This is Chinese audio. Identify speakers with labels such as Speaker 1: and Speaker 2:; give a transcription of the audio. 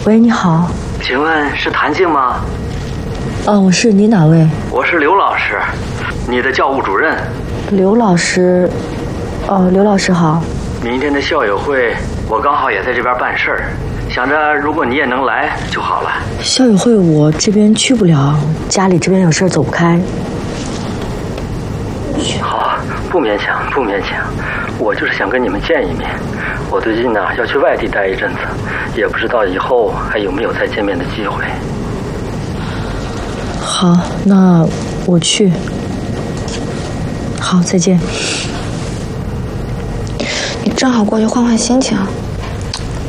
Speaker 1: 喂，你好。
Speaker 2: 请问是谭静吗？
Speaker 1: 我是，你哪位？
Speaker 2: 我是刘老师，你的教务主任。
Speaker 1: 刘老师，刘老师好。
Speaker 2: 明天的校友会，我刚好也在这边办事儿，想着如果你也能来就好了。
Speaker 1: 校友会我这边去不了，家里这边有事走不开。
Speaker 2: 好，不勉强，不勉强。我就是想跟你们见一面。我最近呢要去外地待一阵子，也不知道以后还有没有再见面的机会。
Speaker 1: 好，那我去。好，再见。
Speaker 3: 你正好过去换换心情。